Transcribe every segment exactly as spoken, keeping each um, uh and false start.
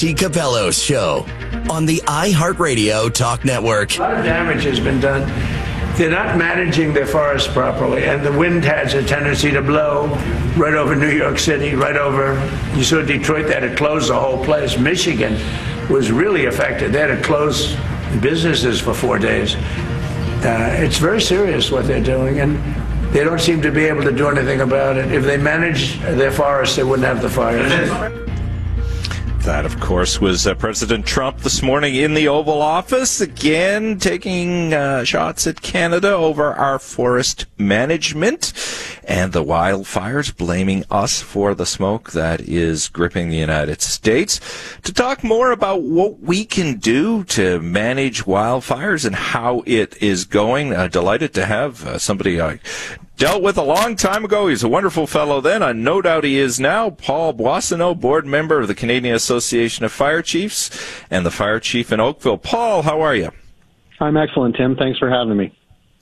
Capello's show on the iHeartRadio Talk Network. A lot of damage has been done. They're not managing their forests properly, and the wind has a tendency to blow right over New York City, right over, you saw Detroit, they had to close the whole place. Michigan was really affected. They had to close businesses for four days. Uh, it's very serious what they're doing, and they don't seem to be able to do anything about it. If they managed their forests, they wouldn't have the fires. That, of course, was uh, President Trump this morning in the Oval Office, again taking uh, shots at Canada over our forest management and the wildfires, blaming us for the smoke that is gripping the United States. To talk more about what we can do to manage wildfires and how it is going, uh, delighted to have uh, somebody I dealt with a long time ago. He's a wonderful fellow then, and no doubt he is now. Paul Boissonnault, board member of the Canadian Association of Fire Chiefs and the fire chief in Oakville. Paul, how are you? I'm excellent, Tim. Thanks for having me.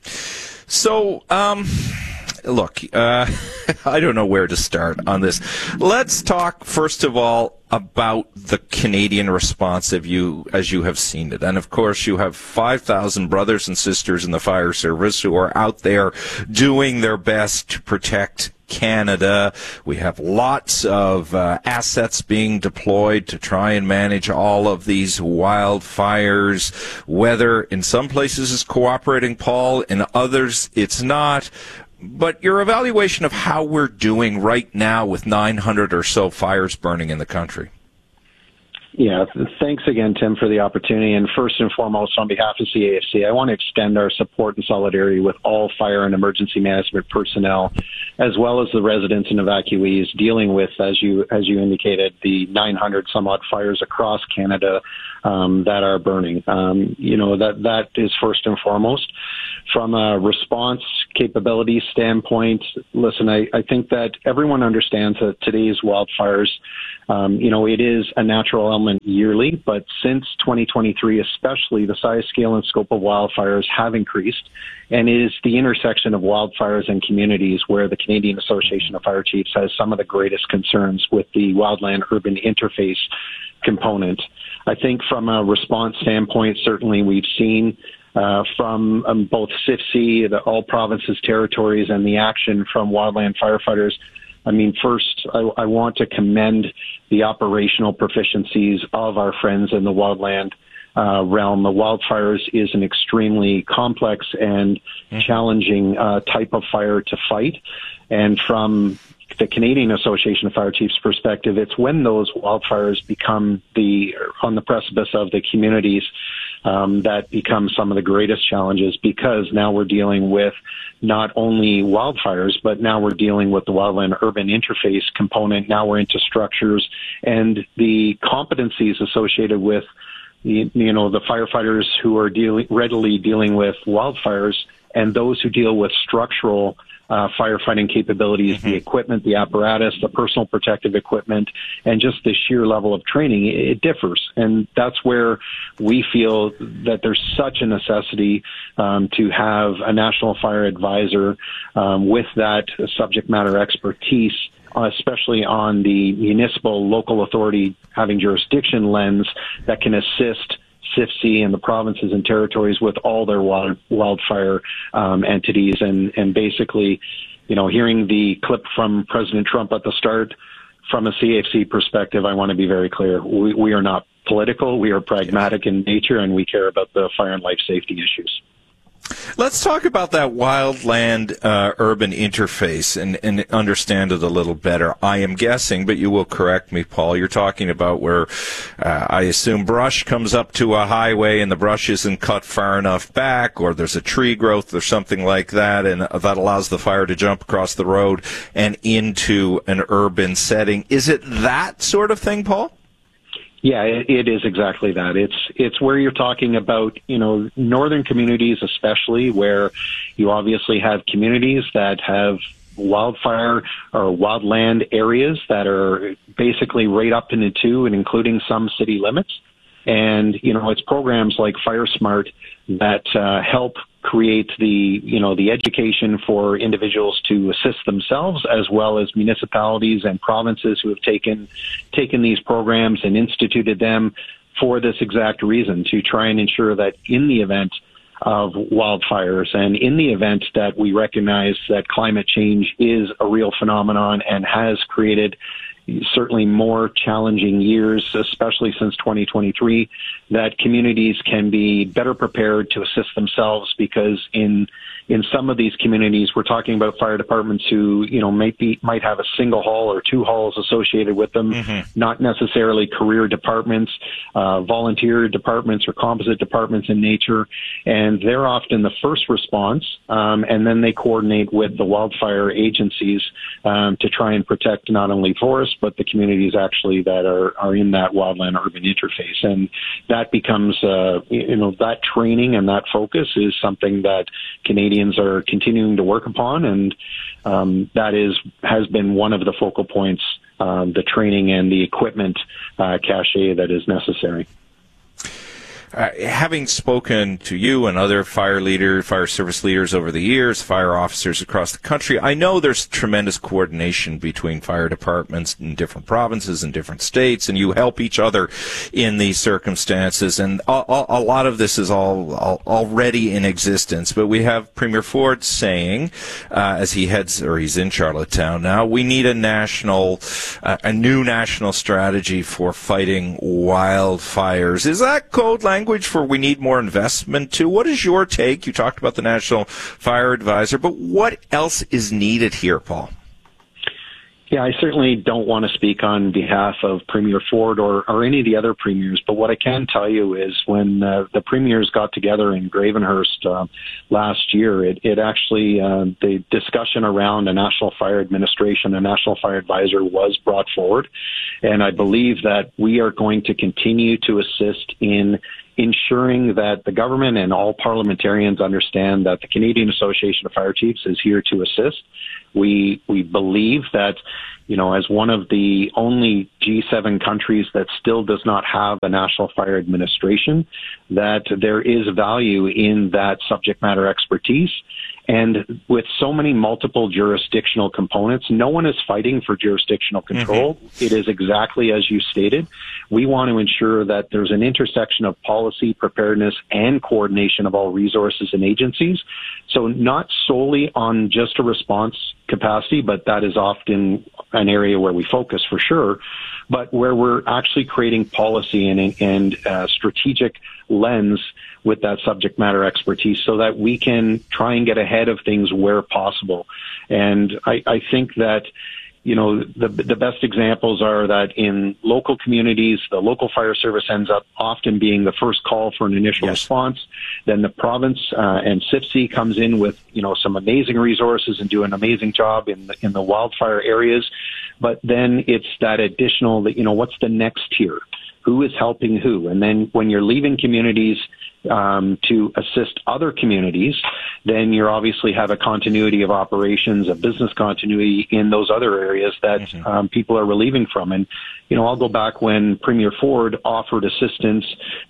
So, um, look, uh, I don't know where to start on this. Let's talk, first of all, about the Canadian response of you, as you have seen it. And of course, you have five thousand brothers and sisters in the fire service who are out there doing their best to protect Canada. We have lots of uh, assets being deployed to try and manage all of these wildfires. Weather in some places is cooperating, Paul, in others it's not. But your evaluation of how we're doing right now with nine hundred or so fires burning in the country. Yeah, thanks again, Tim, for the opportunity. And first and foremost, on behalf of C A F C, I want to extend our support and solidarity with all fire and emergency management personnel, as well as the residents and evacuees dealing with, as you as you indicated, the nine hundred some odd fires across Canada um, that are burning. Um, you know, that that is first and foremost. From a response capability standpoint, listen, I, I think that everyone understands that today's wildfires, um, you know, it is a natural element yearly, but since twenty twenty-three, especially, the size, scale, and scope of wildfires have increased, and it is the intersection of wildfires and communities where the Canadian Association of Fire Chiefs has some of the greatest concerns with the wildland-urban interface component. I think from a response standpoint, certainly we've seen Uh, from um, both C I F C, the all provinces, territories, and the action from wildland firefighters. I mean, first, I, I want to commend the operational proficiencies of our friends in the wildland uh, realm. The wildfires is an extremely complex and mm-hmm. challenging uh, type of fire to fight. And from the Canadian Association of Fire Chiefs perspective, it's when those wildfires become the on the precipice of the communities um, that become some of the greatest challenges, because now we're dealing with not only wildfires, but now we're dealing with the wildland-urban interface component. Now we're into structures and the competencies associated with you, you know the firefighters who are dealing readily dealing with wildfires and those who deal with structural Uh, firefighting capabilities, mm-hmm. the equipment, the apparatus, the personal protective equipment, and just the sheer level of training, it, it differs. And that's where we feel that there's such a necessity um, to have a national fire advisor um, with that subject matter expertise, especially on the municipal, local authority having jurisdiction lens that can assist C I F C and the provinces and territories with all their wild, wildfire um, entities. And, and basically, you know, hearing the clip from President Trump at the start, from a C A F C perspective, I want to be very clear. We, we are not political. We are pragmatic in nature, and we care about the fire and life safety issues. Let's talk about that wildland uh, urban interface and, and understand it a little better. I am guessing, but you will correct me, Paul, you're talking about where uh, I assume brush comes up to a highway and the brush isn't cut far enough back, or there's a tree growth or something like that, and that allows the fire to jump across the road and into an urban setting. Is it that sort of thing, Paul? Yeah, it, it is exactly that. It's it's where you're talking about, you know, northern communities, especially where you obviously have communities that have wildfire or wildland areas that are basically right up into two and including some city limits. And, you know, it's programs like Fire Smart that uh, help create the, you know, the education for individuals to assist themselves, as well as municipalities and provinces who have taken taken these programs and instituted them for this exact reason, to try and ensure that in the event of wildfires and in the event that we recognize that climate change is a real phenomenon and has created certainly more challenging years, especially since twenty twenty-three, that communities can be better prepared to assist themselves, because in in some of these communities, we're talking about fire departments who, you know, might be might have a single hall or two halls associated with them, mm-hmm. not necessarily career departments, uh, volunteer departments or composite departments in nature, and they're often the first response, um, and then they coordinate with the wildfire agencies um, to try and protect not only forests but the communities actually that are, are in that wildland urban interface. And that becomes, uh, you know, that training and that focus is something that Canadians are continuing to work upon, and um, that is has been one of the focal points, um, the training and the equipment uh, cache that is necessary. Uh, having spoken to you and other fire leaders, fire service leaders over the years, fire officers across the country, I know there's tremendous coordination between fire departments in different provinces and different states, and you help each other in these circumstances. And a, a, a lot of this is all, all already in existence. But we have Premier Ford saying, uh, as he heads, or he's in Charlottetown now, we need a national, uh, a new national strategy for fighting wildfires. Is that code language? Language for we need more investment too? What is your take? You talked about the National Fire Advisor, but what else is needed here, Paul? Yeah, I certainly don't want to speak on behalf of Premier Ford or, or any of the other premiers, but what I can tell you is when uh, the premiers got together in Gravenhurst uh, last year, it, it actually, uh, the discussion around a National Fire Administration, a National Fire Advisor was brought forward, and I believe that we are going to continue to assist in ensuring that the government and all parliamentarians understand that the Canadian Association of Fire Chiefs is here to assist. We we believe that, you know, as one of the only G seven countries that still does not have a National Fire Administration, that there is value in that subject matter expertise. And with so many multiple jurisdictional components, no one is fighting for jurisdictional control. Mm-hmm. It is exactly as you stated. We want to ensure that there's an intersection of policy, preparedness, and coordination of all resources and agencies. So not solely on just a response capacity, but that is often an area where we focus for sure, but where we're actually creating policy and, and uh, strategic lens with that subject matter expertise so that we can try and get ahead of things where possible. And I, I think that, you know, the, the best examples are that in local communities, the local fire service ends up often being the first call for an initial yes. response. Then the province uh, and C I F C comes in with, you know, some amazing resources and do an amazing job in the, in the wildfire areas. But then it's that additional, that, you know, what's the next tier? Who is helping who? And then when you're leaving communities um, to assist other communities, then you obviously have a continuity of operations, a business continuity in those other areas that mm-hmm. um, people are relieving from. And, you know, I'll go back when Premier Ford offered assistance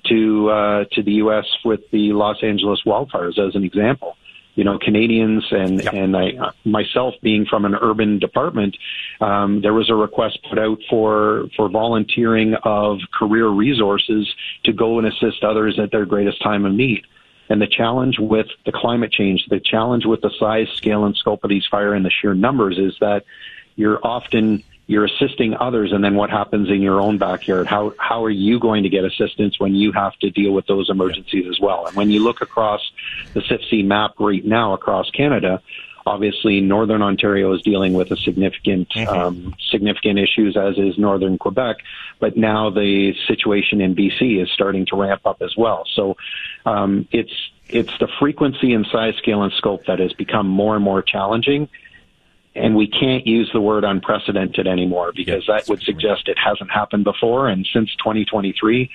to uh, to the U S with the Los Angeles wildfires as an example. You know, Canadians and, yep. and I, myself being from an urban department, um, there was a request put out for, for volunteering of career resources to go and assist others at their greatest time of need. And the challenge with the climate change, the challenge with the size, scale, and scope of these fire and the sheer numbers is that you're often you're assisting others, and then what happens in your own backyard? How how are you going to get assistance when you have to deal with those emergencies as well? And when you look across the C I F C map right now across Canada, obviously Northern Ontario is dealing with a significant mm-hmm. um, significant issues, as is Northern Quebec. But now the situation in B C is starting to ramp up as well. So um, it's it's the frequency and size, scale, and scope that has become more and more challenging. And we can't use the word unprecedented anymore, because that would suggest it hasn't happened before. And since twenty twenty-three,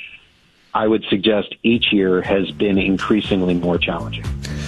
I would suggest each year has been increasingly more challenging.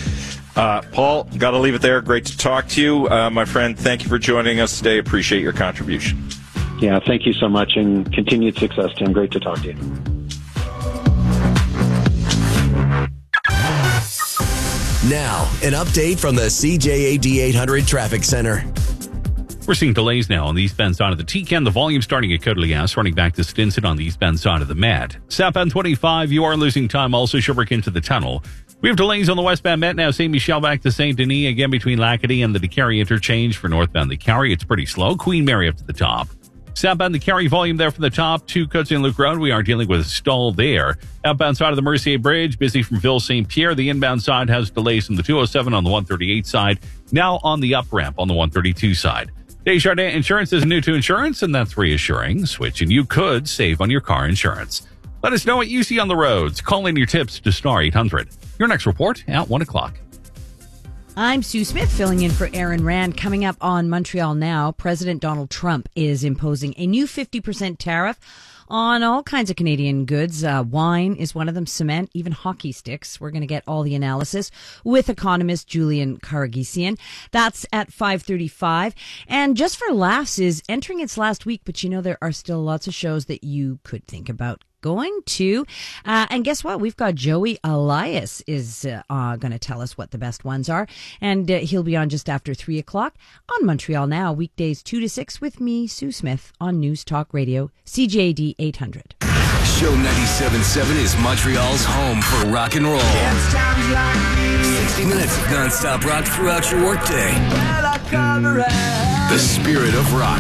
Uh, Paul, got to leave it there. Great to talk to you. Uh, my friend, thank you for joining us today. Appreciate your contribution. Yeah, thank you so much, and continued success, Tim. Great to talk to you. Now, an update from the C J A D eight hundred Traffic Center. We're seeing delays now on the eastbound side of the T C A N. The volume starting at Côte-Lias, running back to Stinson on the eastbound side of the Met. Southbound twenty-five, you are losing time also Sherbrooke into the tunnel. We have delays on the westbound Met now. Saint Michel back to Saint Denis, again between Lacadie and the DeCarry interchange for northbound DeCarry. It's pretty slow. Queen Mary up to the top. Southbound DeCarry volume there from the top to Côte Saint Luc Road. We are dealing with a stall there. Outbound side of the Mercier Bridge, busy from Ville Saint Pierre. The inbound side has delays from the two oh seven on the one thirty-eight side. Now on the up ramp on the one thirty-two side. Desjardins Insurance is new to insurance, and that's reassuring. Switch and you could save on your car insurance. Let us know what you see on the roads. Call in your tips to Star eight hundred. Your next report at one o'clock. I'm Sue Smith, filling in for Aaron Rand. Coming up on Montreal Now, President Donald Trump is imposing a new fifty percent tariff on all kinds of Canadian goods. Uh, wine is one of them, cement, even hockey sticks. We're going to get all the analysis with economist Julian Karagisian. That's at five thirty-five. And Just for Laughs is entering its last week, but you know there are still lots of shows that you could think about going to. Uh, and guess what? We've got Joey Elias is uh, uh, going to tell us what the best ones are. And uh, he'll be on just after three o'clock on Montreal Now, weekdays two to six with me, Sue Smith, on News Talk Radio, C J A D eight hundred. Show ninety-seven point seven is Montreal's home for rock and roll. sixty minutes of nonstop rock throughout your workday. The spirit of rock.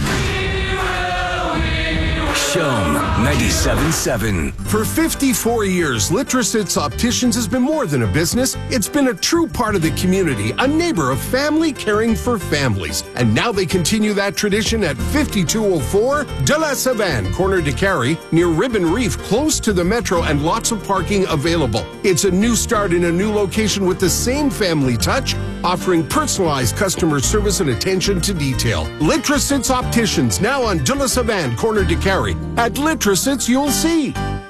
Show ninety-seven point seven. For fifty-four years, Litrosits Opticians has been more than a business. It's been a true part of the community, a neighbor of family caring for families. And now they continue that tradition at fifty-two oh four De La Savane, corner DeCarry, near Ribbon Reef, close to the metro and lots of parking available. It's a new start in a new location with the same family touch, offering personalized customer service and attention to detail. Litrosits Opticians, now on De La Savane, corner DeCarry. At Litrosits, you'll see.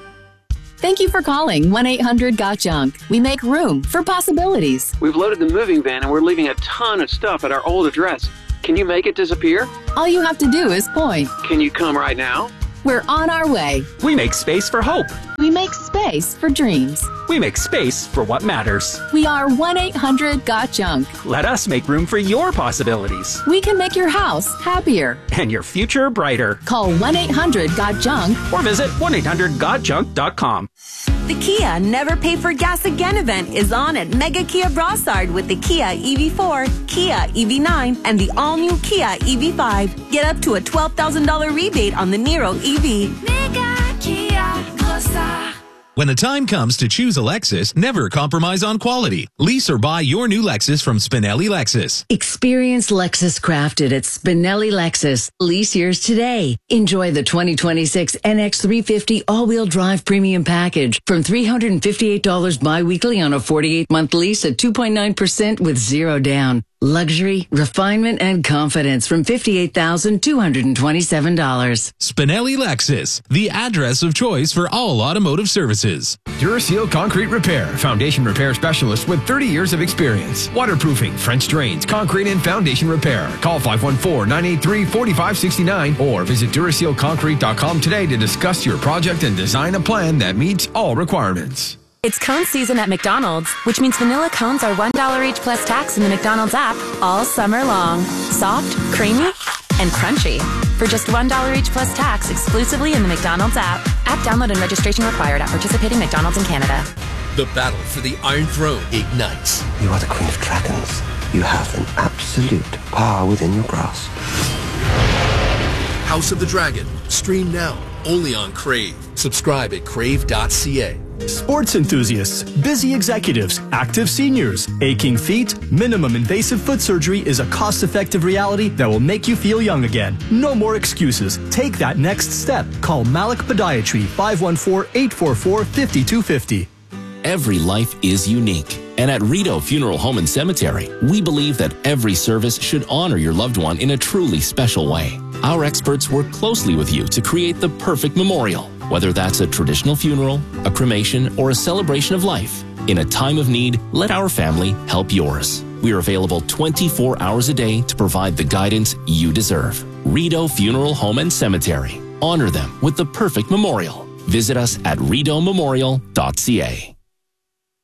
Thank you for calling one eight hundred got junk. We make room for possibilities. We've loaded the moving van and we're leaving a ton of stuff at our old address. Can you make it disappear? All you have to do is point. Can you come right now? We're on our way. We make space for hope. We make space for dreams. We make space for what matters. We are one eight hundred got junk. Let us make room for your possibilities. We can make your house happier. And your future brighter. Call one eight hundred got junk. Or visit one eight hundred got junk dot com. The Kia Never Pay for Gas Again event is on at Mega Kia Brossard with the Kia E V four, Kia E V nine, and the all-new Kia E V five. Get up to a twelve thousand dollars rebate on the Niro E V. Mega Kia Brossard. When the time comes to choose a Lexus, never compromise on quality. Lease or buy your new Lexus from Spinelli Lexus. Experience Lexus crafted at Spinelli Lexus. Lease yours today. Enjoy the twenty twenty-six N X three fifty all-wheel drive premium package from three hundred fifty-eight dollars bi-weekly on a forty-eight month lease at two point nine percent with zero down. Luxury, refinement, and confidence from fifty-eight thousand two hundred twenty-seven dollars. Spinelli Lexus, the address of choice for all automotive services. Duraseal Concrete Repair, foundation repair specialist with thirty years of experience. Waterproofing, French drains, concrete, and foundation repair. Call five one four, nine eight three, four five six nine or visit Duraseal Concrete dot com today to discuss your project and design a plan that meets all requirements. It's cone season at McDonald's, which means vanilla cones are one dollar each plus tax in the McDonald's app all summer long. Soft, creamy, and crunchy. For just one dollar each plus tax exclusively in the McDonald's app. App download and registration required at participating McDonald's in Canada. The battle for the Iron Throne ignites. You are the Queen of Dragons. You have an absolute power within your grasp. House of the Dragon. Stream now. Only on Crave. Subscribe at crave dot c a. Sports enthusiasts, busy executives, active seniors, aching feet, minimum invasive foot surgery is a cost-effective reality that will make you feel young again. No more excuses. Take that next step. Call Malik Podiatry, five one four, eight four four, five two five zero. Every life is unique. And at Rideau Funeral Home and Cemetery, we believe that every service should honor your loved one in a truly special way. Our experts work closely with you to create the perfect memorial, whether that's a traditional funeral, a cremation, or a celebration of life. In a time of need, let our family help yours. We are available twenty-four hours a day to provide the guidance you deserve. Rideau Funeral Home and Cemetery. Honor them with the perfect memorial. Visit us at rideau memorial dot c a.